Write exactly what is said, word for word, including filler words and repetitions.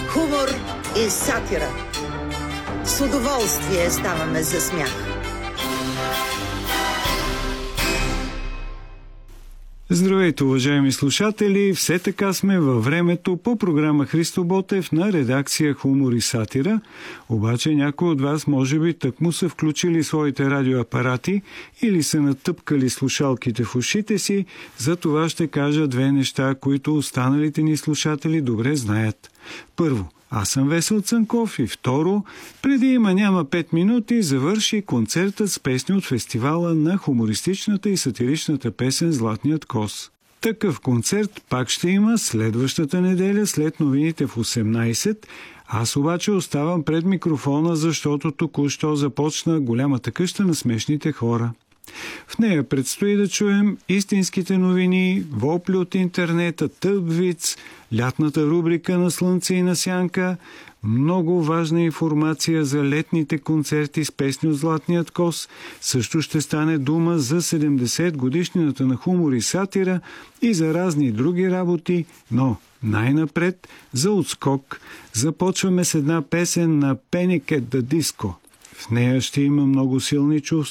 Хумор и сатира. С удоволствие ставаме за смях. Здравейте, уважаеми слушатели! Все така сме във времето по програма Христо Ботев на редакция Хумор и сатира. Обаче някои от вас може би тъкмо са включили своите радиоапарати или са натъпкали слушалките в ушите си. За това ще кажа две неща, които останалите ни слушатели добре знаят. Първо, аз съм Весел Цанков и второ, преди има няма пет минути завърши концертът с песни от фестивала на хумористичната и сатиричната песен «Златният кос». Такъв концерт пак ще има следващата неделя след новините в осемнайсет. Аз обаче оставам пред микрофона, защото току-що започна голямата къща на смешните хора. В нея предстои да чуем истинските новини, вопли от интернета, тъпвиц, лятната рубрика на Слънце и на Сянка, много важна информация за летните концерти с песни от Златният кос, също ще стане дума за седемдесет годишнината на хумор и сатира и за разни други работи, но най-напред за отскок започваме с една песен на Panic at the Disco. В нея ще има много силни чувства.